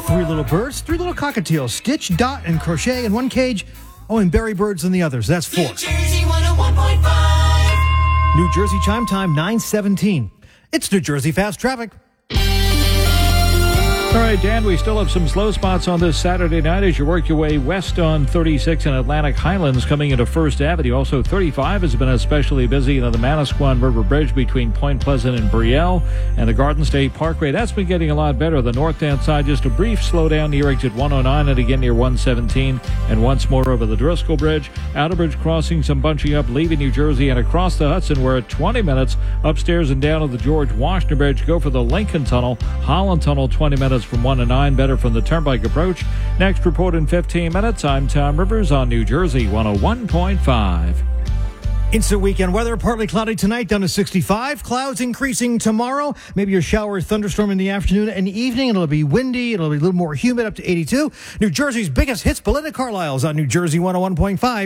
Three little birds, three little cockatiels, Stitch, Dot, and Crochet in one cage. Oh, and Berry Birds in the others. That's four. New Jersey 101.5. New Jersey chime time, 9:17. It's New Jersey Fast Traffic. All right, Dan, we still have some slow spots on this Saturday night as you work your way west on 36 in Atlantic Highlands coming into First Avenue. Also, 35 has been especially busy on the Manasquan River Bridge between Point Pleasant and Brielle and the Garden State Parkway. That's been getting a lot better. The north-down side, just a brief slowdown near exit 109 and again near 117. And once more over the Driscoll Bridge. Outer Bridge crossing, some bunching up, leaving New Jersey and across the Hudson. We're at 20 minutes upstairs and down at the George Washington Bridge. Go for the Lincoln Tunnel. Holland Tunnel, 20 minutes from 1 to 9, better from the Turnpike approach. Next report in 15 minutes. I'm Tom Rivers on New Jersey 101.5. Instant weekend weather, partly cloudy tonight, down to 65. Clouds increasing tomorrow. Maybe a shower or thunderstorm in the afternoon and evening. It'll be windy. It'll be a little more humid, up to 82. New Jersey's biggest hits, Belinda Carlisle's on New Jersey 101.5.